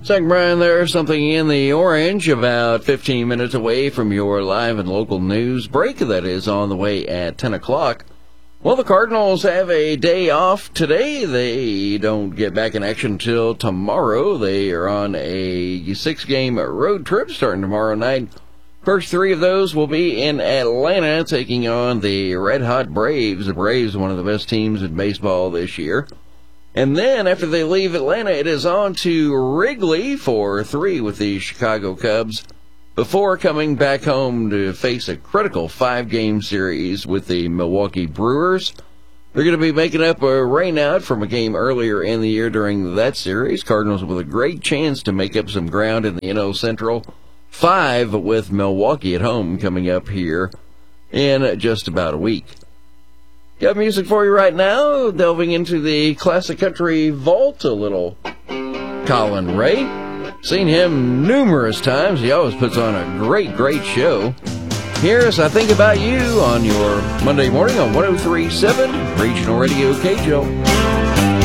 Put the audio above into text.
Zach Bryan there, something in the orange, about 15 minutes away from your live and local news break. That is on the way at 10 o'clock. Well, the Cardinals have a day off today. They don't get back in action until tomorrow. They are on a 6-game road trip starting tomorrow night. First 3 of those will be in Atlanta, taking on the Red Hot Braves. The Braves are one of the best teams in baseball this year. And then, after they leave Atlanta, it is on to Wrigley for 3 with the Chicago Cubs, before coming back home to face a critical 5-game series with the Milwaukee Brewers. They're going to be making up a rainout from a game earlier in the year during that series. Cardinals with a great chance to make up some ground in the NL Central. 5 with Milwaukee at home coming up here in just about a week. Got music for you right now, delving into the classic country vault a little. Colin Ray. Seen him numerous times. He always puts on a great show. Here's I Think About You on your Monday morning on 103.7 Regional Radio KJO.